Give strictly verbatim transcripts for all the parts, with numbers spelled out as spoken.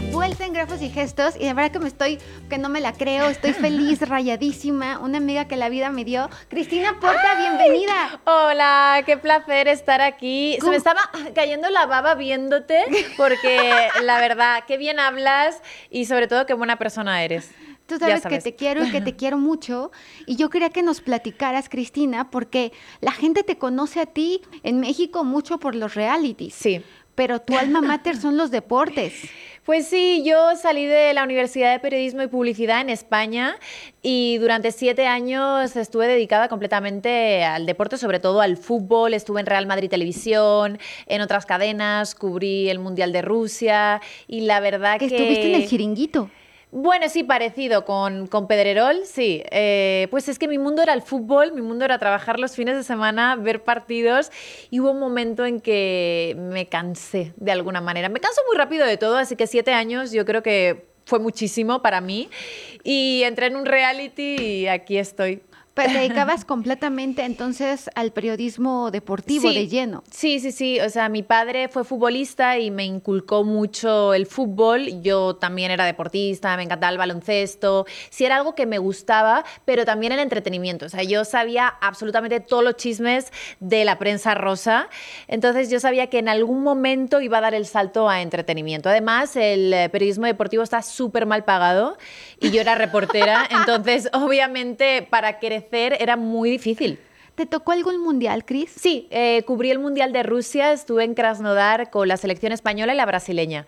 vuelta en Grafos y Gestos y de verdad que me estoy, que no me la creo, estoy feliz, rayadísima, una amiga que la vida me dio. Cristina Porta, ¡ay! Bienvenida. Hola, qué placer estar aquí. ¿Cómo? Se me estaba cayendo la baba viéndote porque la verdad, qué bien hablas y sobre todo qué buena persona eres. Tú sabes, sabes que te quiero y que te quiero mucho y yo quería que nos platicaras, Cristina, porque la gente te conoce a ti en México mucho por los realities. Sí. Pero tu alma mater son los deportes. Pues sí, yo salí de la Universidad de Periodismo y Publicidad en España y durante siete años estuve dedicada completamente al deporte, sobre todo al fútbol. Estuve en Real Madrid Televisión, en otras cadenas, cubrí el Mundial de Rusia y la verdad que... que estuviste en El Chiringuito. Bueno, sí, parecido con, con Pedrerol, sí. Eh, pues es que mi mundo era el fútbol, mi mundo era trabajar los fines de semana, ver partidos y hubo un momento en que me cansé de alguna manera. Me canso muy rápido de todo, así que siete años yo creo que fue muchísimo para mí y entré en un reality y aquí estoy. Pero te dedicabas completamente entonces al periodismo deportivo sí, de lleno. Sí, sí, sí. O sea, mi padre fue futbolista y me inculcó mucho el fútbol. Yo también era deportista, me encantaba el baloncesto. Sí, era algo que me gustaba, pero también el entretenimiento. O sea, yo sabía absolutamente todos los chismes de la prensa rosa. Entonces yo sabía que en algún momento iba a dar el salto a entretenimiento. Además, el periodismo deportivo está súper mal pagado y yo era reportera. Entonces, obviamente, para crecer era muy difícil. ¿Te tocó algún mundial, Cris? Sí, eh, cubrí el Mundial de Rusia, estuve en Krasnodar con la selección española y la brasileña.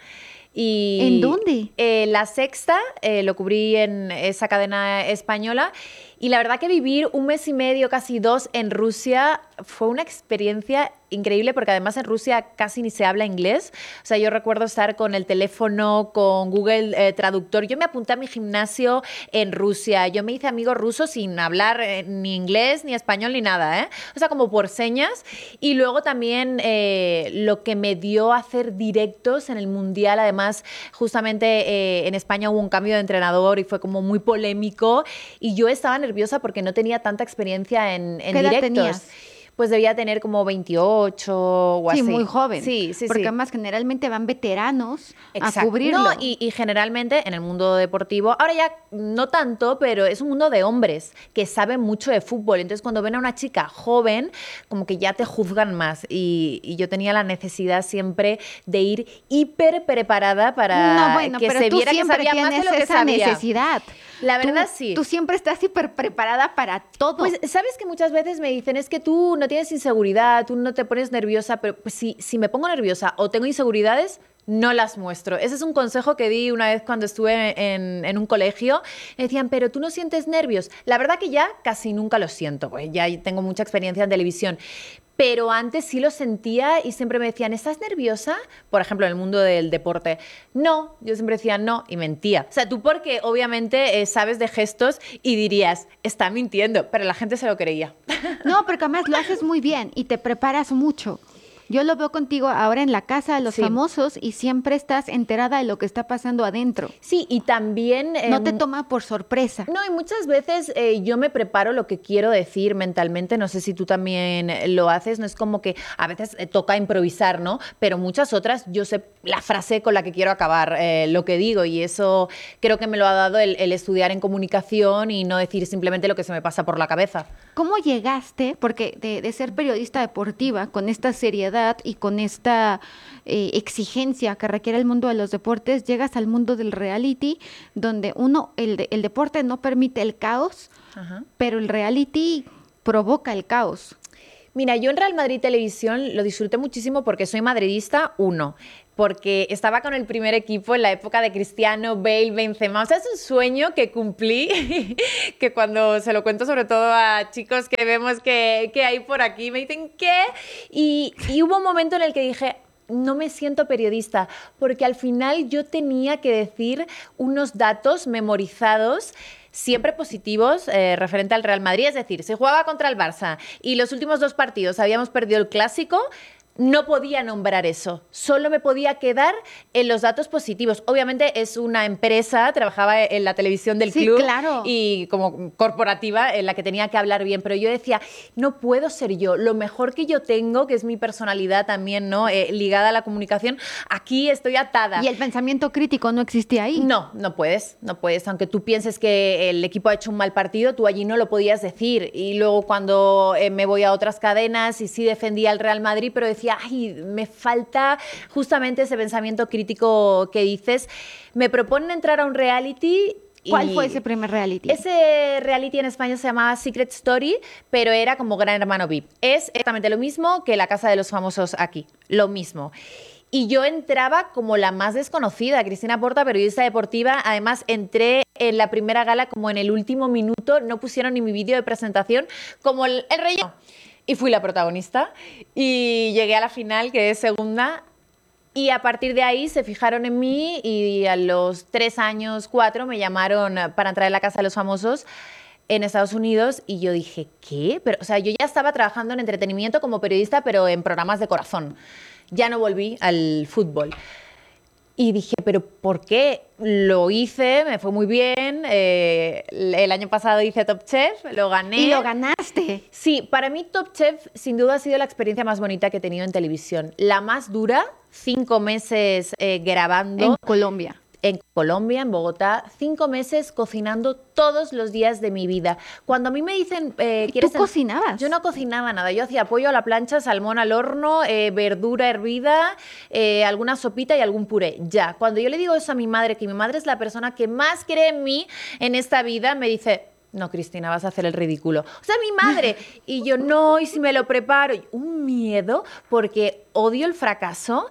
Y, ¿en dónde? Eh, la Sexta, eh, lo cubrí en esa cadena española. Y la verdad que vivir un mes y medio, casi dos, en Rusia fue una experiencia increíble porque además en Rusia casi ni se habla inglés. O sea, yo recuerdo estar con el teléfono, con Google eh, Traductor. Yo me apunté a mi gimnasio en Rusia. Yo me hice amigos rusos sin hablar eh, ni inglés, ni español, ni nada, ¿eh? O sea, como por señas. Y luego también eh, lo que me dio a hacer directos en el Mundial. Además, justamente eh, en España hubo un cambio de entrenador y fue como muy polémico. Y yo estaba nerviosa porque no tenía tanta experiencia en, en ¿Qué edad directos. tenías? Pues debía tener como veintiocho o sí, así. muy joven. Sí, sí, porque sí. además generalmente van veteranos Exacto. a cubrirlo. No, y, y generalmente en el mundo deportivo, ahora ya no tanto, pero es un mundo de hombres que saben mucho de fútbol. Entonces, cuando ven a una chica joven, como que ya te juzgan más. Y, y yo tenía la necesidad siempre de ir hiper preparada para no, bueno, que pero se tú viera que sabía más de lo que esa sabía. necesidad. La verdad, tú, sí. Tú siempre estás hiper preparada para todo. Pues, ¿sabes que muchas veces me dicen, es que tú no tienes inseguridad, tú no te pones nerviosa? Pero pues, si, si me pongo nerviosa o tengo inseguridades, no las muestro. Ese es un consejo que di una vez cuando estuve en, en un colegio. Me decían, pero tú no sientes nervios. La verdad que ya casi nunca los siento, pues ya tengo mucha experiencia en televisión. Pero antes sí lo sentía y siempre me decían, ¿estás nerviosa? Por ejemplo, en el mundo del deporte. No, yo siempre decía no y mentía. O sea, tú porque obviamente eh, sabes de gestos y dirías, está mintiendo, pero la gente se lo creía. No, porque además lo haces muy bien y te preparas mucho. Yo lo veo contigo ahora en la casa de los sí. famosos y siempre estás enterada de lo que está pasando adentro. Sí, y también... Eh, no te toma por sorpresa. No, y muchas veces eh, yo me preparo lo que quiero decir mentalmente, no sé si tú también lo haces, no es como que a veces eh, toca improvisar, ¿no? Pero muchas otras yo sé la frase con la que quiero acabar eh, lo que digo y eso creo que me lo ha dado el, el estudiar en comunicación y no decir simplemente lo que se me pasa por la cabeza. ¿Cómo llegaste, porque de, de ser periodista deportiva, con esta seriedad y con esta eh, exigencia que requiere el mundo de los deportes, llegas al mundo del reality, donde uno, el, de, el deporte no permite el caos, ajá, pero el reality provoca el caos? Mira, yo en Real Madrid Televisión lo disfruté muchísimo porque soy madridista, uno, porque estaba con el primer equipo en la época de Cristiano, Bale, Benzema. O sea, es un sueño que cumplí, que cuando se lo cuento sobre todo a chicos que vemos que, que hay por aquí, me dicen, ¿qué? Y, y hubo un momento en el que dije, no me siento periodista, porque al final yo tenía que decir unos datos memorizados siempre positivos eh, referente al Real Madrid. Es decir, se jugaba contra el Barça y los últimos dos partidos habíamos perdido el Clásico, no podía nombrar eso, solo me podía quedar en los datos positivos. Obviamente es una empresa, trabajaba en la televisión del Sí, club claro. y como corporativa en la que tenía que hablar bien, pero yo decía, no puedo ser yo, lo mejor que yo tengo, que es mi personalidad también, ¿no? Eh, ligada a la comunicación, aquí estoy atada. Y el pensamiento crítico no existía ahí. No, no puedes, no puedes. Aunque tú pienses que el equipo ha hecho un mal partido, tú allí no lo podías decir. Y luego cuando eh, me voy a otras cadenas y sí defendía al Real Madrid, pero decía, ay, me falta justamente ese pensamiento crítico que dices. Me proponen entrar a un reality. ¿Cuál y fue ese primer reality? Ese reality en España se llamaba Secret Story, pero era como Gran Hermano V I P. Es exactamente lo mismo que La Casa de los Famosos aquí, lo mismo. Y yo entraba como la más desconocida, Cristina Porta, periodista deportiva. Además, entré en la primera gala como en el último minuto, no pusieron ni mi vídeo de presentación, como el, el relleno. Y fui la protagonista y llegué a la final, quedé segunda. Y a partir de ahí se fijaron en mí y a los tres años, cuatro, me llamaron para entrar en La Casa de los Famosos en Estados Unidos y yo dije, ¿qué? Pero, o sea, yo ya estaba trabajando en entretenimiento como periodista, pero en programas de corazón. Ya no volví al fútbol. Y dije, ¿pero por qué? Lo hice, me fue muy bien. Eh, el año pasado hice Top Chef, lo gané. Y lo ganaste. Sí, para mí Top Chef sin duda ha sido la experiencia más bonita que he tenido en televisión. La más dura, cinco meses eh, grabando. En Colombia. En Colombia, en Bogotá, cinco meses cocinando todos los días de mi vida. Cuando a mí me dicen... Eh, ¿Tú ¿quieres cocinabas? Yo no cocinaba nada. Yo hacía pollo a la plancha, salmón al horno, eh, verdura hervida, eh, alguna sopita y algún puré. Ya. Cuando yo le digo eso a mi madre, que mi madre es la persona que más cree en mí en esta vida, me dice... No, Cristina, vas a hacer el ridículo. O sea, mi madre. Y yo, no, y si me lo preparo. Un miedo, porque odio el fracaso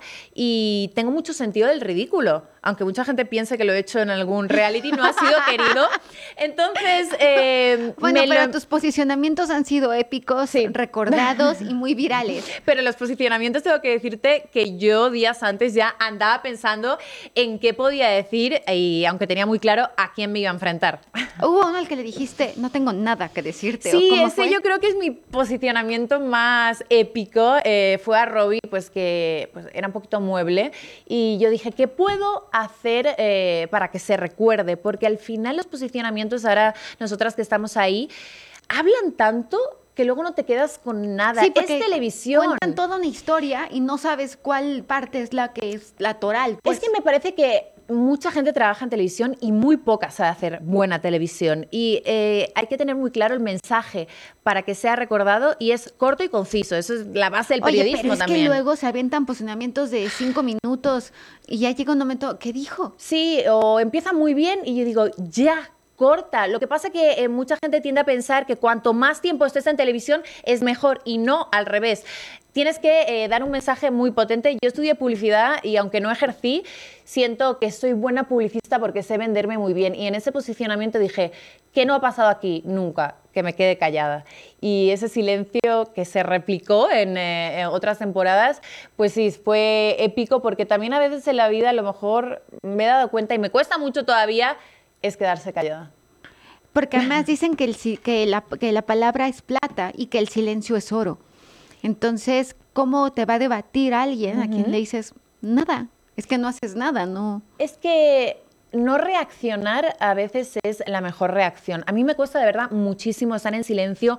y tengo mucho sentido del ridículo. Aunque mucha gente piense que lo he hecho en algún reality, no ha sido querido. Entonces, eh, bueno, me pero lo... tus posicionamientos han sido épicos, Sí. recordados y muy virales. Pero los posicionamientos tengo que decirte que yo días antes ya andaba pensando en qué podía decir y aunque tenía muy claro a quién me iba a enfrentar. Hubo uno al que le dijiste, no tengo nada que decirte. Sí, ¿o cómo ese fue? yo creo que es mi posicionamiento más épico. Eh, fue a Robbie, pues que pues, era un poquito mueble. Y yo dije, ¿qué puedo hacer eh, para que se recuerde? Porque al final los posicionamientos, ahora nosotras que estamos ahí, hablan tanto que luego no te quedas con nada. Sí, es porque televisión. cuentan toda una historia y no sabes cuál parte es la que es la toral. Pues. Es que me parece que mucha gente trabaja en televisión y muy poca sabe hacer buena televisión. Y eh, hay que tener muy claro el mensaje para que sea recordado y es corto y conciso. Eso es la base del Oye, periodismo pero es también. que luego se avientan posicionamientos de cinco minutos y ya llega un momento, ¿qué dijo? Sí, o empieza muy bien y yo digo, ya, corta. Lo que pasa es que eh, mucha gente tiende a pensar que cuanto más tiempo estés en televisión es mejor y no al revés. Tienes que eh, dar un mensaje muy potente. Yo estudié publicidad y aunque no ejercí, siento que soy buena publicista porque sé venderme muy bien. Y en ese posicionamiento dije, ¿qué no ha pasado aquí? Nunca, que me quede callada. Y ese silencio que se replicó en, eh, en otras temporadas, pues sí, fue épico porque también a veces en la vida a lo mejor me he dado cuenta y me cuesta mucho todavía, es quedarse callada. Porque además dicen que, el, que, la, que la palabra es plata y que el silencio es oro. Entonces, ¿cómo te va a debatir alguien uh-huh. a quien le dices nada? Es que no haces nada, ¿no? Es que no reaccionar a veces es la mejor reacción. A mí me cuesta de verdad muchísimo estar en silencio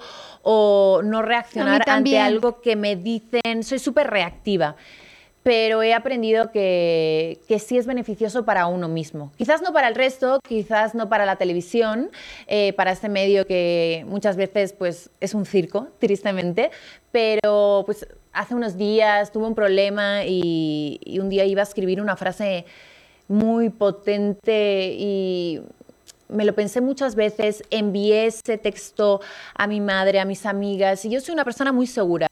o no reaccionar ante algo que me dicen. Soy súper reactiva. Pero he aprendido que, que sí es beneficioso para uno mismo. Quizás no para el resto, quizás no para la televisión, eh, para este medio que muchas veces pues, es un circo, tristemente, pero pues, hace unos días tuve un problema y, y un día iba a escribir una frase muy potente y me lo pensé muchas veces, envié ese texto a mi madre, a mis amigas, y yo soy una persona muy segura.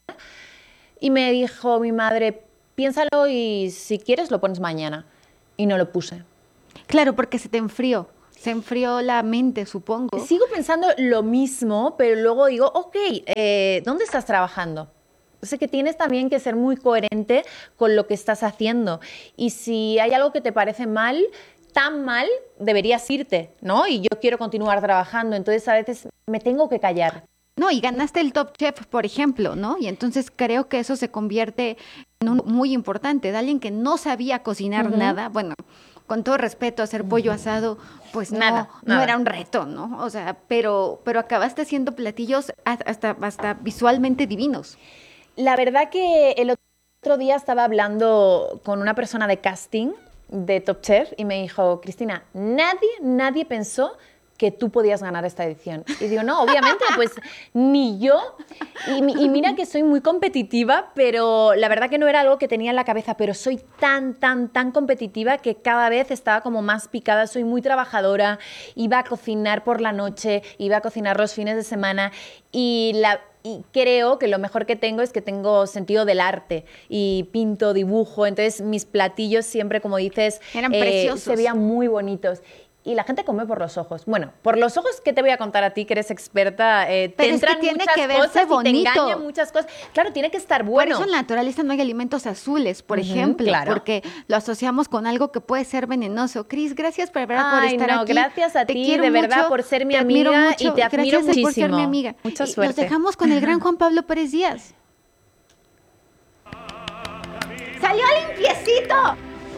Y me dijo mi madre, piénsalo y si quieres lo pones mañana. Y no lo puse. Claro, porque se te enfrió. Se enfrió la mente, supongo. Sigo pensando lo mismo, pero luego digo, ok, eh, ¿dónde estás trabajando? O sea, que tienes también que ser muy coherente con lo que estás haciendo. Y si hay algo que te parece mal, tan mal, deberías irte, ¿no? Y yo quiero continuar trabajando. Entonces, a veces me tengo que callar. No, y ganaste el Top Chef, por ejemplo, ¿no? Y entonces creo que eso se convierte en un muy importante, de alguien que no sabía cocinar uh-huh. nada, bueno, con todo respeto, hacer pollo asado, pues no, nada, no nada. era un reto, ¿no? O sea, pero, pero acabaste haciendo platillos hasta, hasta visualmente divinos. La verdad que el otro día estaba hablando con una persona de casting de Top Chef y me dijo, Cristina, nadie, nadie pensó que tú podías ganar esta edición. Y digo, no, obviamente, pues ni yo. Y, y mira que soy muy competitiva, pero la verdad que no era algo que tenía en la cabeza, pero soy tan, tan, tan competitiva que cada vez estaba como más picada. Soy muy trabajadora, iba a cocinar por la noche, iba a cocinar los fines de semana y la... Y creo que lo mejor que tengo es que tengo sentido del arte y pinto, dibujo, entonces mis platillos siempre, como dices, eran eh, preciosos. Se veían muy bonitos. Y la gente come por los ojos. Bueno, por los ojos, ¿qué te voy a contar a ti, que eres experta? Eh, Pero te es que entran tiene muchas que verse cosas bonito. Y te engañan muchas cosas. Claro, tiene que estar bueno. Por eso en la naturalista no hay alimentos azules, por uh-huh, ejemplo, claro. porque lo asociamos con algo que puede ser venenoso. Cris, gracias por, verdad, Ay, por estar no, aquí. gracias a te ti, quiero de verdad, mucho, por ser mi te amiga mucho, y te admiro gracias muchísimo. por ser mi amiga. Mucha y suerte. Nos dejamos con el gran Juan Pablo Pérez Díaz. ¡Salió limpiecito!